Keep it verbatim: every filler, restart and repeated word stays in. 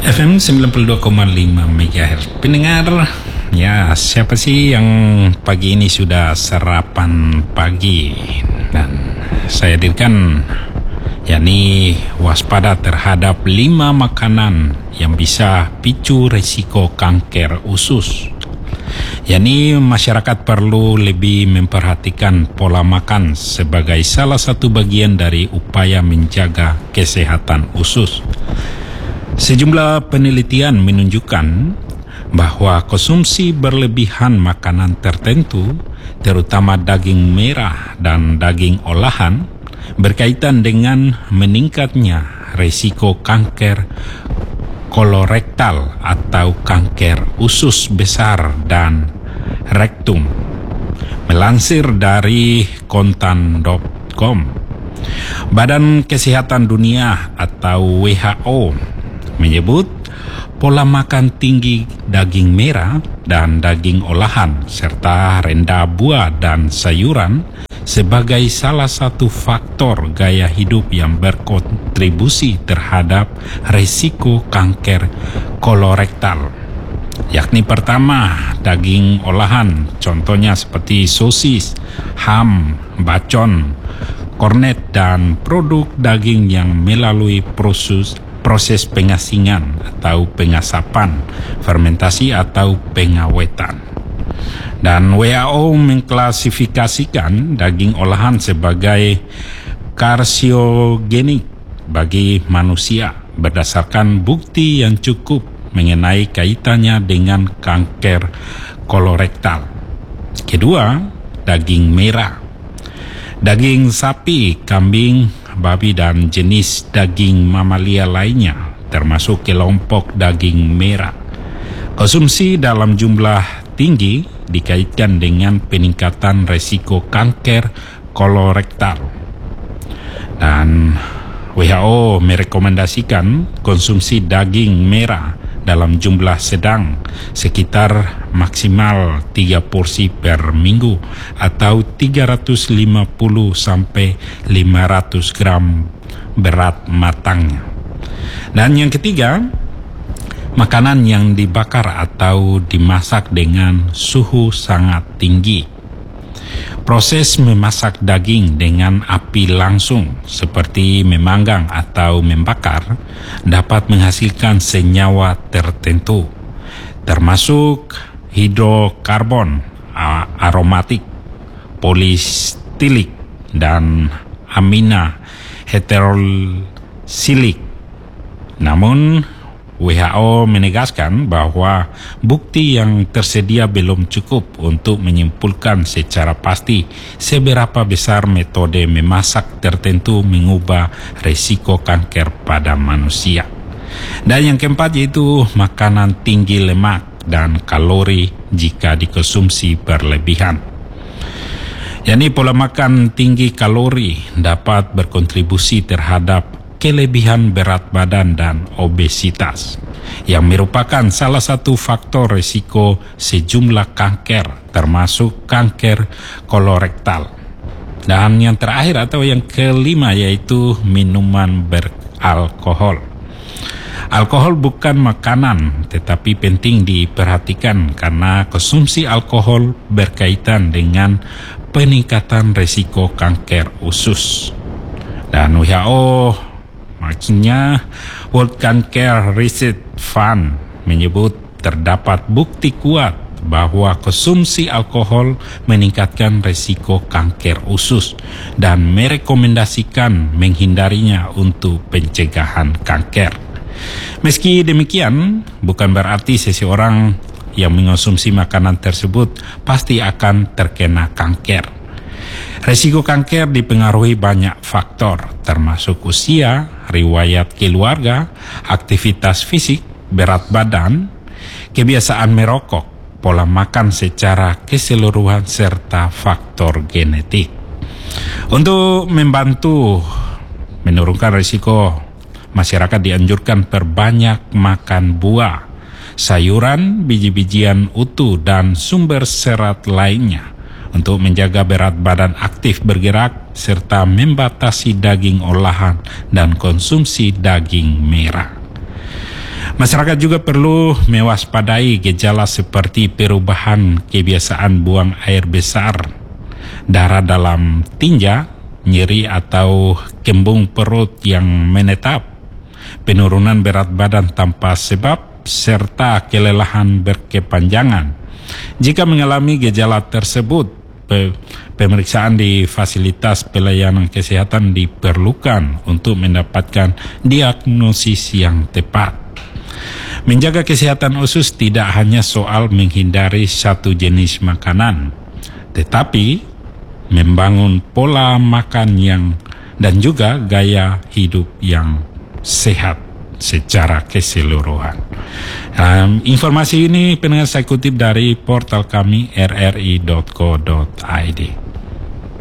F M sembilan puluh dua koma lima MHz. Pendengar, ya siapa sih yang pagi ini sudah sarapan pagi? Dan saya hadirkan yakni waspada terhadap lima makanan yang bisa picu risiko kanker usus. yakni masyarakat perlu lebih memperhatikan pola makan sebagai salah satu bagian dari upaya menjaga kesehatan usus. Sejumlah penelitian menunjukkan bahwa konsumsi berlebihan makanan tertentu, terutama daging merah dan daging olahan, berkaitan dengan meningkatnya risiko kanker kolorektal atau kanker usus besar dan rektum. Melansir dari kontan dot com, Badan Kesehatan Dunia atau W H O menyebut pola makan tinggi daging merah dan daging olahan serta rendah buah dan sayuran sebagai salah satu faktor gaya hidup yang berkontribusi terhadap risiko kanker kolorektal. Yakni pertama, daging olahan, contohnya seperti sosis, ham, bacon, kornet, dan produk daging yang melalui proses proses pengasingan atau pengasapan, fermentasi atau pengawetan. Dan W H O mengklasifikasikan daging olahan sebagai karsiogenik bagi manusia berdasarkan bukti yang cukup mengenai kaitannya dengan kanker kolorektal. Kedua, daging merah. Daging sapi, kambing, babi dan jenis daging mamalia lainnya termasuk kelompok daging merah. Konsumsi dalam jumlah tinggi dikaitkan dengan peningkatan risiko kanker kolorektal. Dan W H O merekomendasikan konsumsi daging merah dalam jumlah sedang sekitar maksimal tiga porsi per minggu atau tiga ratus lima puluh sampai lima ratus gram berat matangnya. Dan yang ketiga, makanan yang dibakar atau dimasak dengan suhu sangat tinggi. Proses memasak daging dengan api langsung seperti memanggang atau membakar dapat menghasilkan senyawa tertentu termasuk hidrokarbon aromatik, polistilik, dan amina heterosilik. Namun W H O menegaskan bahwa bukti yang tersedia belum cukup untuk menyimpulkan secara pasti seberapa besar metode memasak tertentu mengubah risiko kanker pada manusia. Dan yang keempat yaitu makanan tinggi lemak dan kalori jika dikonsumsi berlebihan. Yani pola makan tinggi kalori dapat berkontribusi terhadap kelebihan berat badan dan obesitas yang merupakan salah satu faktor risiko sejumlah kanker termasuk kanker kolorektal. Dan yang terakhir atau yang kelima yaitu minuman beralkohol. Alkohol bukan makanan tetapi penting diperhatikan karena konsumsi alkohol berkaitan dengan peningkatan risiko kanker usus. Dan W H O maksudnya World Cancer Research Fund menyebut terdapat bukti kuat bahwa konsumsi alkohol meningkatkan risiko kanker usus dan merekomendasikan menghindarinya untuk pencegahan kanker. Meski demikian, bukan berarti seseorang yang mengonsumsi makanan tersebut pasti akan terkena kanker. Risiko kanker dipengaruhi banyak faktor, termasuk usia, riwayat keluarga, aktivitas fisik, berat badan, kebiasaan merokok, pola makan secara keseluruhan, serta faktor genetik. Untuk membantu menurunkan risiko, masyarakat dianjurkan perbanyak makan buah, sayuran, biji-bijian utuh, dan sumber serat lainnya untuk menjaga berat badan aktif bergerak serta membatasi daging olahan dan konsumsi daging merah. Masyarakat juga perlu mewaspadai gejala seperti perubahan kebiasaan buang air besar, darah dalam tinja, nyeri atau kembung perut yang menetap, penurunan berat badan tanpa sebab, serta kelelahan berkepanjangan. Jika mengalami gejala tersebut, pemeriksaan di fasilitas pelayanan kesehatan diperlukan untuk mendapatkan diagnosis yang tepat. Menjaga kesehatan usus tidak hanya soal menghindari satu jenis makanan, tetapi membangun pola makan yang dan juga gaya hidup yang sehat secara keseluruhan. Um, informasi ini pendengar saya kutip dari portal kami r r i dot co dot i d.